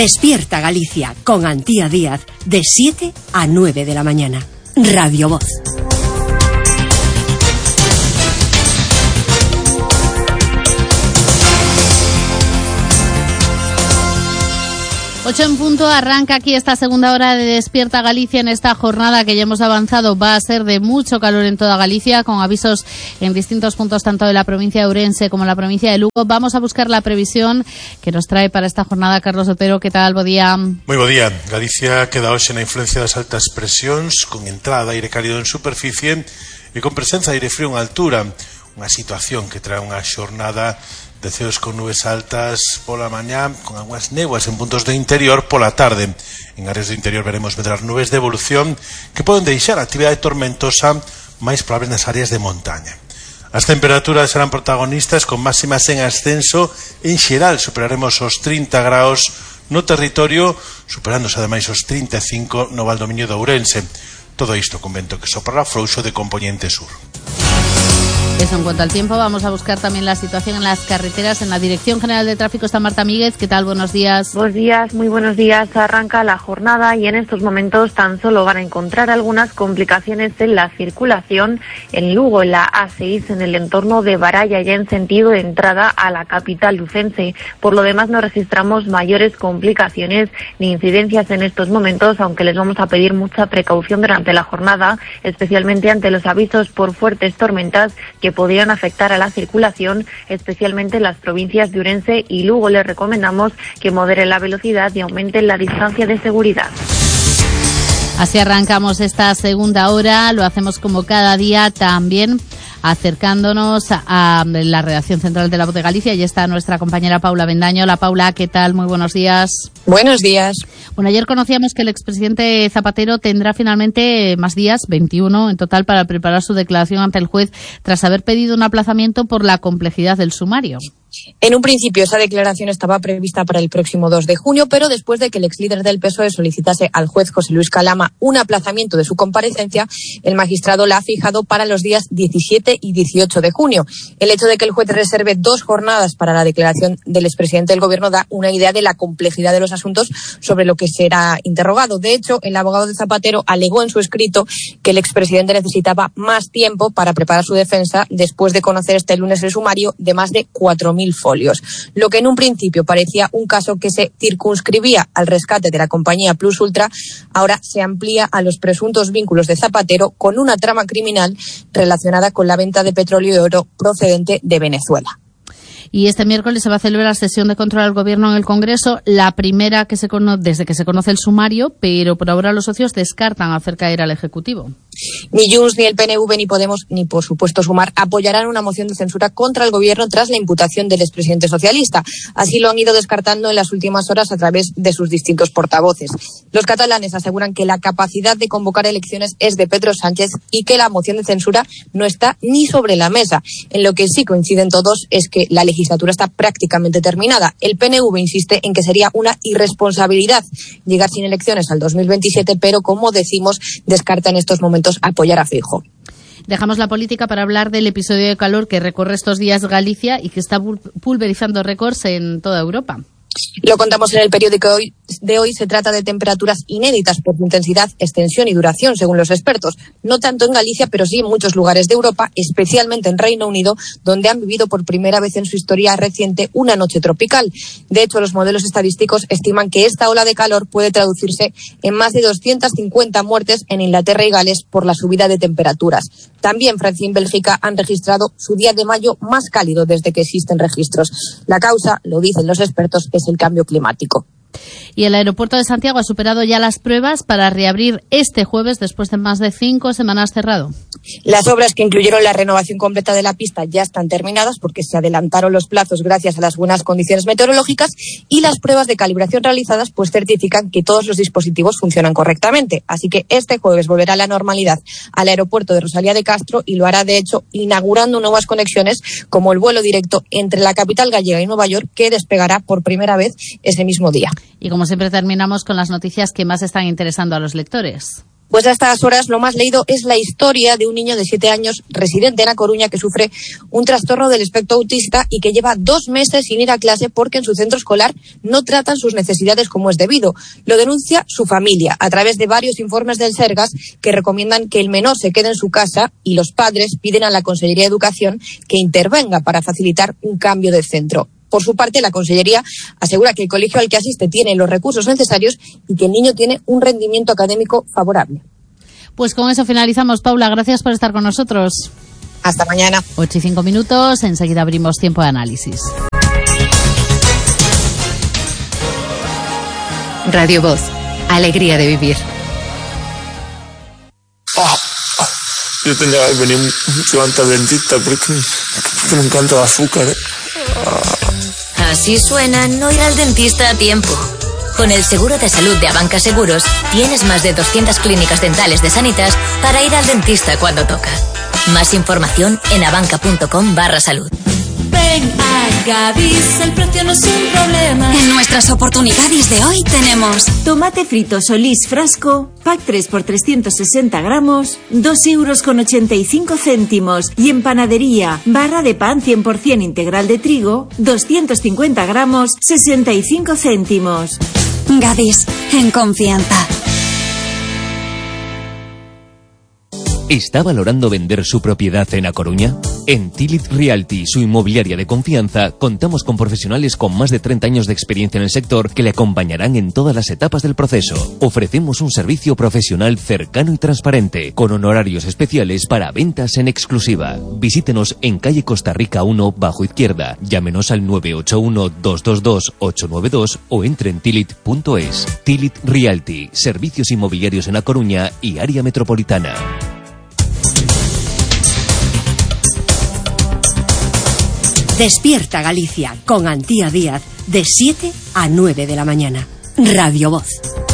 Despierta Galicia con Antía Díaz de 7 a 9 de la mañana. Radio Voz. Ocho en punto, arranca aquí esta segunda hora de Despierta Galicia. En esta jornada que ya hemos avanzado va a ser de mucho calor en toda Galicia, con avisos en distintos puntos tanto de la provincia de Ourense como la provincia de Lugo. Vamos a buscar la previsión que nos trae para esta jornada Carlos Otero. Que tal, bo día? Moi bo día. Galicia queda hoxe na influencia das altas presións, con entrada de aire cálido en superficie e con presenza de aire frío en altura. Unha situación que trae unha xornada de ceos con nubes altas pola mañá, con algunhas néboas en puntos do interior pola tarde. En áreas do interior veremos medrar nubes de evolución que poden deixar a actividade tormentosa máis probable nas áreas de montaña. As temperaturas serán protagonistas con máximas en ascenso. En xeral superaremos os 30 graus no territorio, superándose ademais os 35 no Valdomiño de Ourense. Todo isto con vento que soprará frouxo de compoñente sur. Eso en cuanto al tiempo. Vamos a buscar también la situación en las carreteras. En la Dirección General de Tráfico está Marta Míguez. ¿Qué tal? Buenos días. Buenos días, muy buenos días. Arranca la jornada y en estos momentos tan solo van a encontrar algunas complicaciones en la circulación en Lugo, en la A6, en el entorno de Baralla, ya en sentido de entrada a la capital lucense. Por lo demás no registramos mayores complicaciones ni incidencias en estos momentos, aunque les vamos a pedir mucha precaución durante la jornada, especialmente ante los avisos por fuertes tormentas que podrían afectar a la circulación, especialmente en las provincias de Ourense y Lugo. Les recomendamos que moderen la velocidad y aumenten la distancia de seguridad. Así arrancamos esta segunda hora, lo hacemos como cada día también acercándonos a la redacción central de La Voz de Galicia. Y está nuestra compañera Paula Bendaño. Hola Paula, ¿qué tal? Muy buenos días. Buenos días. Bueno, ayer conocíamos que el expresidente Zapatero tendrá finalmente más días, 21 en total, para preparar su declaración ante el juez tras haber pedido un aplazamiento por la complejidad del sumario. En un principio esa declaración estaba prevista para el próximo 2 de junio, pero después de que el exlíder del PSOE solicitase al juez José Luis Calama un aplazamiento de su comparecencia, el magistrado la ha fijado para los días 17 y 18 de junio. El hecho de que el juez reserve 2 jornadas para la declaración del expresidente del Gobierno da una idea de la complejidad de los asuntos sobre lo que será interrogado. De hecho, el abogado de Zapatero alegó en su escrito que el expresidente necesitaba más tiempo para preparar su defensa después de conocer este lunes el sumario de más de 4.000 folios. Lo que en un principio parecía un caso que se circunscribía al rescate de la compañía Plus Ultra, ahora se amplía a los presuntos vínculos de Zapatero con una trama criminal relacionada con la venta de petróleo y oro procedente de Venezuela. Y este miércoles se va a celebrar sesión de control al Gobierno en el Congreso, la primera que desde que se conoce el sumario, pero por ahora los socios descartan hacer caer al Ejecutivo. Ni Junts, ni el PNV, ni Podemos, ni por supuesto Sumar apoyarán una moción de censura contra el Gobierno tras la imputación del expresidente socialista. Así lo han ido descartando en las últimas horas a través de sus distintos portavoces. Los catalanes aseguran que la capacidad de convocar elecciones es de Pedro Sánchez y que la moción de censura no está ni sobre la mesa. En lo que sí coinciden todos es que la legislatura está prácticamente terminada. El PNV insiste en que sería una irresponsabilidad llegar sin elecciones al 2027, pero como decimos, descarta en estos momentos apoyar a Feijóo. Dejamos la política para hablar del episodio de calor que recorre estos días Galicia y que está pulverizando récords en toda Europa. Lo contamos en el periódico de hoy. Se trata de temperaturas inéditas por su intensidad, extensión y duración, según los expertos. No tanto en Galicia, pero sí en muchos lugares de Europa, especialmente en Reino Unido, donde han vivido por primera vez en su historia reciente una noche tropical. De hecho, los modelos estadísticos estiman que esta ola de calor puede traducirse en más de 250 muertes en Inglaterra y Gales por la subida de temperaturas. También Francia y Bélgica han registrado su día de mayo más cálido desde que existen registros. La causa, lo dicen los expertos, es el cambio climático. Y el aeropuerto de Santiago ha superado ya las pruebas para reabrir este jueves después de más de 5 semanas cerrado. Las obras que incluyeron la renovación completa de la pista ya están terminadas porque se adelantaron los plazos gracias a las buenas condiciones meteorológicas, y las pruebas de calibración realizadas pues certifican que todos los dispositivos funcionan correctamente. Así que este jueves volverá la normalidad al aeropuerto de Rosalía de Castro, y lo hará de hecho inaugurando nuevas conexiones como el vuelo directo entre la capital gallega y Nueva York, que despegará por primera vez ese mismo día. Y como siempre terminamos con las noticias que más están interesando a los lectores. Pues a estas horas lo más leído es la historia de un niño de 7 años residente en A Coruña que sufre un trastorno del espectro autista y que lleva 2 meses sin ir a clase porque en su centro escolar no tratan sus necesidades como es debido. Lo denuncia su familia a través de varios informes del Sergas que recomiendan que el menor se quede en su casa y los padres piden a la Consellería de Educación que intervenga para facilitar un cambio de centro. Por su parte, la Consellería asegura que el colegio al que asiste tiene los recursos necesarios y que el niño tiene un rendimiento académico favorable. Pues con eso finalizamos, Paula. Gracias por estar con nosotros. Hasta mañana. 8:05. Enseguida abrimos tiempo de análisis. Radio Voz. Alegría de vivir. Yo tenía que venir mucho antes al dentista porque me encanta el azúcar. Así suena no ir al dentista a tiempo. Con el seguro de salud de Abanca Seguros, tienes más de 200 clínicas dentales de Sanitas para ir al dentista cuando toca. Más información en abanca.com/salud. Ven a Gadis, el precio no es un problema. En nuestras oportunidades de hoy tenemos tomate frito Solís frasco, pack 3 por 360 gramos, 2,85 €. Y en panadería, barra de pan 100% integral de trigo, 250 gramos, 65 céntimos. Gadis, en confianza. ¿Está valorando vender su propiedad en A Coruña? En Tilit Realty, su inmobiliaria de confianza, contamos con profesionales con más de 30 años de experiencia en el sector que le acompañarán en todas las etapas del proceso. Ofrecemos un servicio profesional cercano y transparente, con honorarios especiales para ventas en exclusiva. Visítenos en calle Costa Rica 1, bajo izquierda. Llámenos al 981-222-892 o entre en tilit.es. Tilit Realty, servicios inmobiliarios en A Coruña y área metropolitana. Despierta Galicia con Antía Díaz de 7 a 9 de la mañana. Radio Voz.